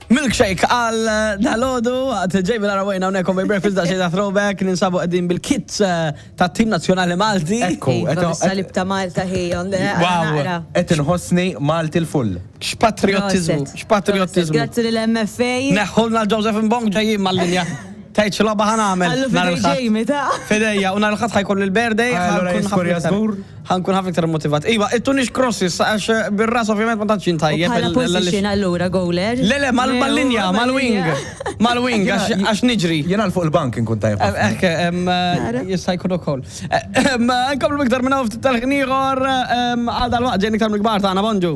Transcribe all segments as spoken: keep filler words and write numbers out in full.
Milkshake għal dalodu għat ġejbi l-arawajna unnekom by breakfast da xejda throwback ninsabu għedin bil-kit ta' tim nazjonali Malti. Ekku, Salib ta' Malta ħijon. Wow, et nħossni Malti l-full. X'patriotizmu, x'patriotizmu. Grazzi l-M F A. Neħħolna Joseph Mbong ġejjin mal-linja. Tajċ loba ħanamel. Għallu fidej ġejmi ta' Fidejja, u nar-ħat ħajkun l-birthday. ħankun ħafna iktar motivat. Iva, it-tunix crosses, għax bil-ras ovvijament ma tantx intajjeb. Bħala position allura, goaler. Le, le, mal-linja, mal-wing. Mal-wing, għax niġri. Jena l-fuq il-bank inkun tajjeb. Ekke, jista' jkun ukoll. Nkomplu iktar minn hawn tal-ħnieħor għal dal-waqt ġejn iktar mill-kbar tagħna bonġu.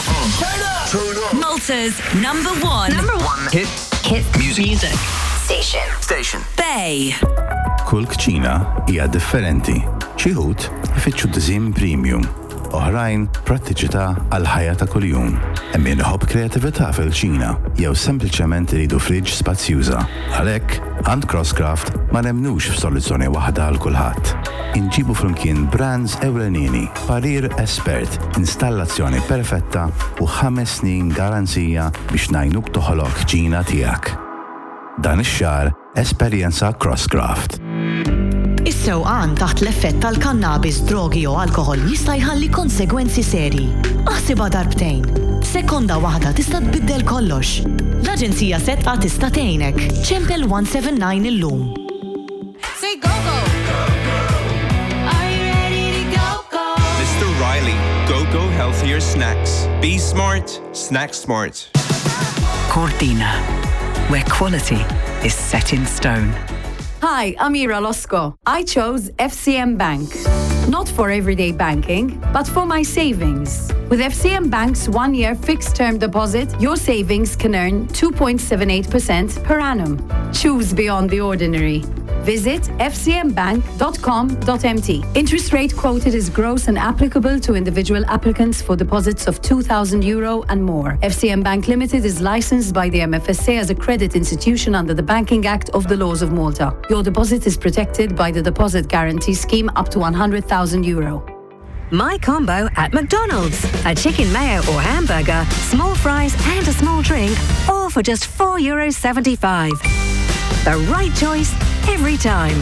Malta's number one. Number one. Hit. Hit music. Station. Station. Bay. Kull kċina hija differenti. Xi wħud ifittxu dizim premium, oħrajn prattiċità għal ħajja ta' kuljum. Hemm min iħobb kreatività fil-ċina jew sempliċement iridu friġġ spazzjuża. Għalhekk għand Crosscraft ma nemnux f'soluzzjoni waħda għal kulħadd. Inġibu flimkien brands ewlenini, parir espert, installazzjoni perfetta u ħames snin garanzija biex ngħinuk toħloq ċina tiegħek. Dan ix-xahar esperjenza Crosscraft. Is-sewqan taħt l-effett tal-kannabis, drogi u alkohol jista' jħalli konsegwenzi serji. Aħsibha darbtejn. Sekonda waħda tista' tbiddel kollox. L-Aġenzija Settqa tista' tgħinek. Ċempel one seven nine illum. Say go go. Are you ready to go go? Mister Riley, Go Go Healthier Snacks. Be smart, snack smart. Cortina, where quality is set in stone. Hi, I'm Ira Losco. I chose F C M Bank. Not for everyday banking, but for my savings. With F C M Bank's one-year fixed-term deposit, your savings can earn two point seven eight percent per annum. Choose beyond the ordinary. Visit f c m bank dot com dot m t. Interest rate quoted is gross and applicable to individual applicants for deposits of two thousand euro and more. F C M Bank Limited is licensed by the M F S A as a credit institution under the Banking Act of the Laws of Malta. Your deposit is protected by the Deposit Guarantee Scheme up to one hundred thousand euro. My combo at McDonald's. A chicken mayo or hamburger, small fries and a small drink, all for just four euros seventy-five. The right choice every time.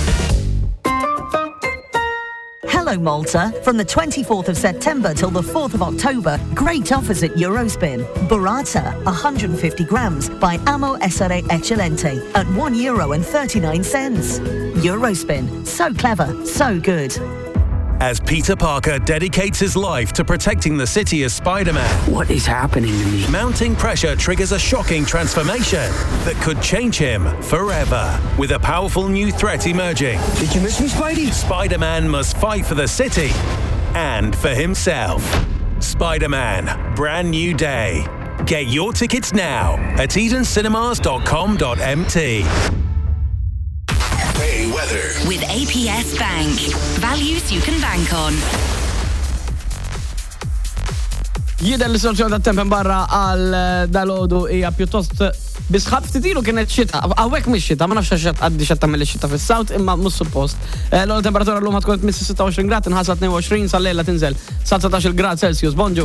Hello Malta. From the twenty-fourth of September till the fourth of October, great offers at Eurospin. Burrata, one hundred fifty grams by Amo S R A Eccellente at one euro and thirty-nine cents. Eurospin, so clever, so good. As Peter Parker dedicates his life to protecting the city as Spider-Man. What is happening to me? Mounting pressure triggers a shocking transformation that could change him forever. With a powerful new threat emerging. Did you miss me, Spidey? Spider-Man must fight for the city and for himself. Spider-Man, Brand New Day. Get your tickets now at eden cinemas dot com dot m t. Weather. With A P S Bank. Values you can bank on. Jidher l-istruzzjoni ta' tempen barra għal dalodu hija pjuttost bisħab ftitilu kienet xita. Hawnhekk mhix xita, ma nafx għax għaddi xed tagħmel ix-xita fis-sawt imma mhux suppost. L-ogħla temperatura llum ħadd tkun tmissi sija għoxrin grad inħassa tnejn u għoxrin sal-lejla tinżel sa satax-il grad Celsius. Bonġu.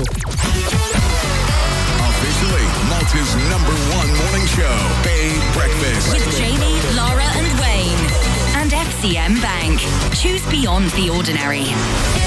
Officially Malta's number one morning show, Bay Breakfast. With Jamie, Laura and Wayne. And F C M Bank. Choose beyond the ordinary.